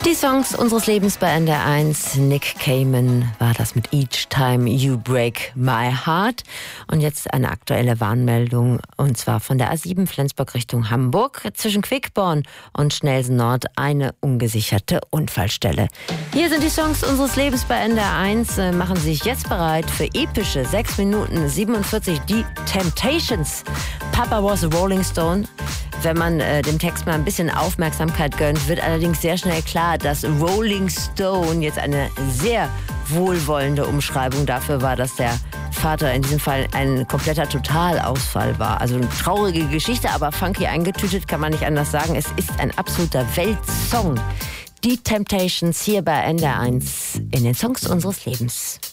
Die Songs unseres Lebens bei NDR 1. Nick Cayman war das mit Each Time You Break My Heart. Und jetzt eine aktuelle Warnmeldung, und zwar von der A7 Flensburg Richtung Hamburg. Zwischen Quickborn und Schnelsen Nord eine ungesicherte Unfallstelle. Hier sind die Songs unseres Lebens bei NDR 1. Machen Sie sich jetzt bereit für epische 6 Minuten 47. Die Temptations. Papa was a Rolling Stone. Wenn man dem Text mal ein bisschen Aufmerksamkeit gönnt, wird allerdings sehr schnell klar, dass Rolling Stone jetzt eine sehr wohlwollende Umschreibung dafür war, dass der Vater in diesem Fall ein kompletter Totalausfall war. Also eine traurige Geschichte, aber funky eingetütet, kann man nicht anders sagen. Es ist ein absoluter Weltsong. Die Temptations hier bei NDR 1 in den Songs unseres Lebens.